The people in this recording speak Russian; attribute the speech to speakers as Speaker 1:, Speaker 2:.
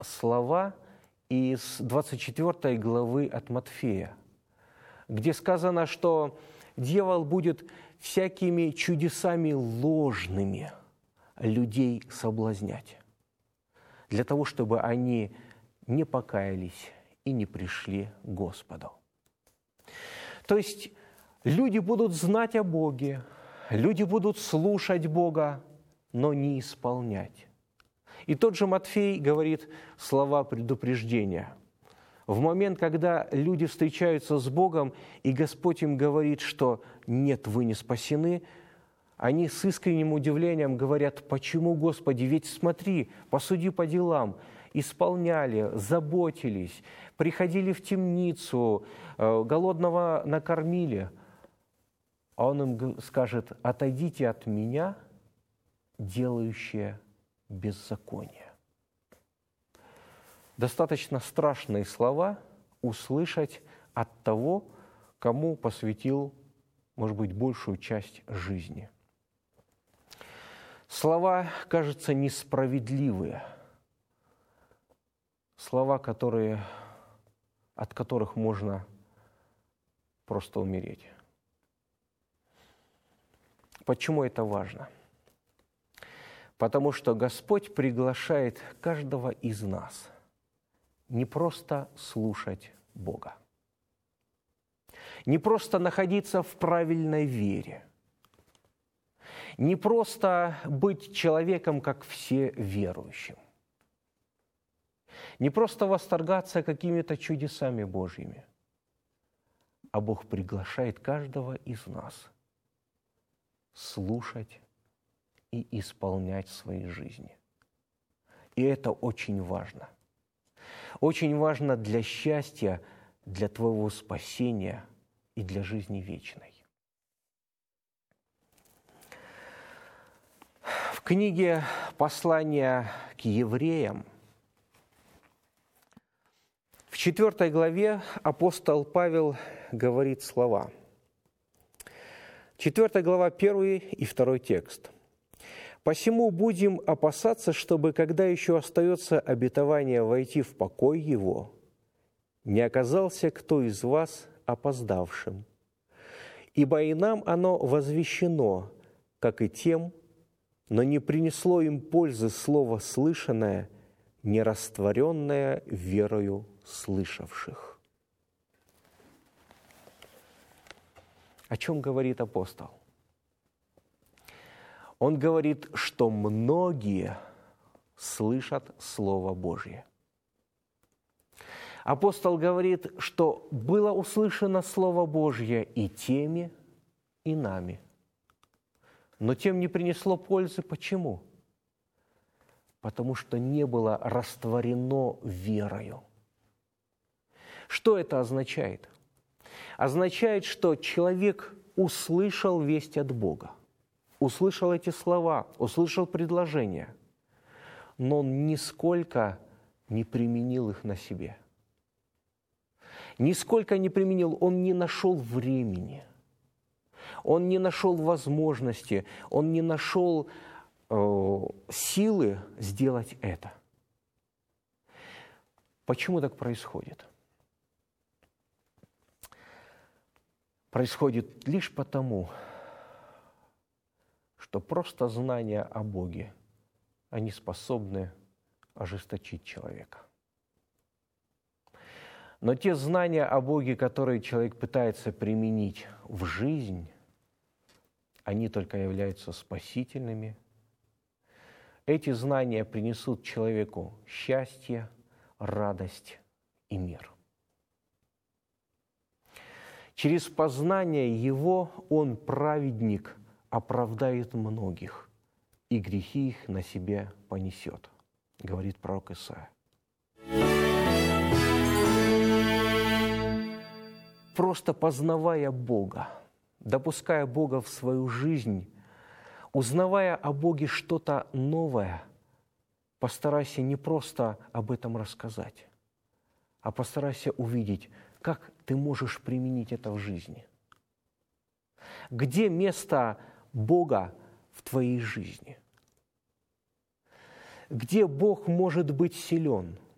Speaker 1: слова из 24 главы от Матфея, где сказано, что дьявол будет всякими чудесами ложными людей соблазнять, для того, чтобы они не покаялись и не пришли к Господу. То есть люди будут знать о Боге, люди будут слушать Бога, но не исполнять. И тот же Матфей говорит слова предупреждения. В момент, когда люди встречаются с Богом, и Господь им говорит, что «нет, вы не спасены», они с искренним удивлением говорят: «Почему, Господи? Ведь смотри, посуди по делам». Исполняли, заботились, приходили в темницу, голодного накормили. А Он им скажет: «Отойдите от Меня, делающие беззаконие». Достаточно страшные слова услышать от того, кому посвятил, может быть, большую часть жизни. Слова, кажется, несправедливые. Слова, от которых можно просто умереть. Почему это важно? Потому что Господь приглашает каждого из нас не просто слушать Бога, не просто находиться в правильной вере, не просто быть человеком, как все верующим, не просто восторгаться какими-то чудесами Божьими, а Бог приглашает каждого из нас слушать и исполнять в своей жизни. И это очень важно. Очень важно для счастья, для твоего спасения и для жизни вечной. В книге «Послание к евреям» в 4 главе апостол Павел говорит слова. 4 глава, 1 и 2 текст. «Посему будем опасаться, чтобы, когда еще остается обетование войти в покой его, не оказался кто из вас опоздавшим. Ибо и нам оно возвещено, как и тем, но не принесло им пользы слово слышанное, не растворенное верою слышавших». О чем говорит апостол? Он говорит, что многие слышат Слово Божье. Апостол говорит, что было услышано Слово Божье и теми, и нами. Но тем не принесло пользы. Почему? Потому что не было растворено верою. Что это означает? Означает, что человек услышал весть от Бога, услышал эти слова, услышал предложения, но он нисколько не применил их на себе. Нисколько не применил, он не нашел времени, он не нашел возможности, он не нашел силы сделать это. Почему так происходит? Происходит лишь потому, что просто знания о Боге, они способны ожесточить человека. Но те знания о Боге, которые человек пытается применить в жизнь, они только являются спасительными. Эти знания принесут человеку счастье, радость и мир. Через познание Его он, праведник, оправдает многих, и грехи их на себе понесет, говорит пророк Исаия. Просто познавая Бога, допуская Бога в свою жизнь, узнавая о Боге что-то новое, постарайся не просто об этом рассказать, а постарайся увидеть, как ты можешь применить это в жизни. Где место Бога в твоей жизни? Где Бог может быть силен?